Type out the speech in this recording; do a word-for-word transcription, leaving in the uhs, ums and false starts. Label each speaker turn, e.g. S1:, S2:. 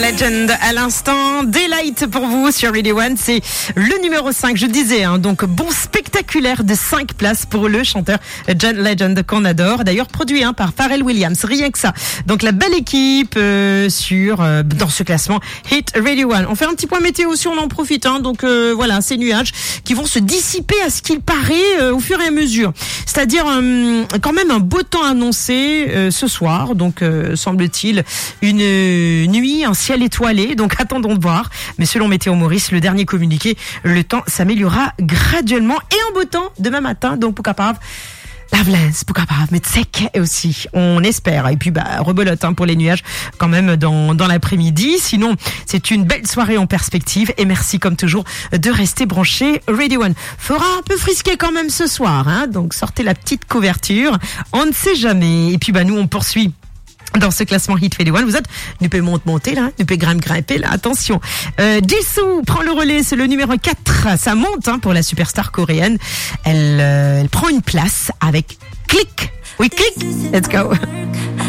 S1: Legend à l'instant. Daylight pour vous sur Radio One. C'est le numéro cinq, je disais. Hein, donc, bon spectaculaire de cinq places pour le chanteur John Legend qu'on adore. D'ailleurs, produit hein, par Pharrell Williams. Rien que ça. Donc, la belle équipe euh, sur euh, dans ce classement Hit Radio One. On fait un petit point météo si on en profite. Hein, donc, euh, voilà, ces nuages qui vont se dissiper à ce qu'il paraît euh, au fur et à mesure. C'est-à-dire euh, quand même un beau temps annoncé euh, ce soir. Donc, euh, semble-t-il, une euh, nuit, un ciel étoilé. Donc, attendons de voir. Mais selon Météo Maurice, le dernier communiqué, le temps s'améliorera graduellement et en beau temps demain matin. Donc, pourquoi pas la Vlaise, pourquoi pas, mais sec aussi, on espère. Et puis, bah, rebelote hein, pour les nuages quand même dans, dans l'après-midi. Sinon, c'est une belle soirée en perspective. Et merci comme toujours de rester branché Radio One. Fera un peu frisqué quand même ce soir, hein, donc sortez la petite couverture. On ne sait jamais. Et puis, bah, nous, on poursuit dans ce classement Hit Radio One. Vous êtes, nous pouvez monter, monter là, nous pouvez grimper, grimper là, attention. Euh, Jisoo prend le relais, c'est le numéro quatre. Ça monte hein, pour la superstar coréenne. Elle, euh, elle prend une place avec Click. Oui, Click. Let's go.